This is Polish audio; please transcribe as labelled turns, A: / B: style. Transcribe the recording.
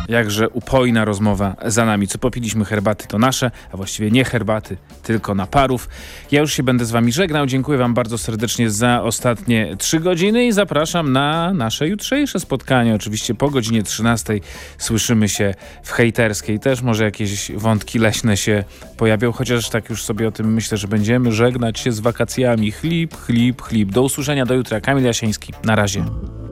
A: Jakże upojna rozmowa za nami. Co popiliśmy herbaty to nasze, a właściwie nie herbaty, tylko naparów. Ja już się będę z wami żegnał. Dziękuję wam bardzo serdecznie za ostatnie 3 godziny i zapraszam na nasze jutrzejsze spotkanie. Oczywiście po godzinie 13 słyszymy się w hejterskiej. Też może jakieś wątki leśne się pojawią, chociaż tak już sobie o tym myślę, że będziemy żegnać się z wakacjami. Chlip, chlip, chlip. Do usłyszenia do jutra. Kamil Jasiński. Na razie.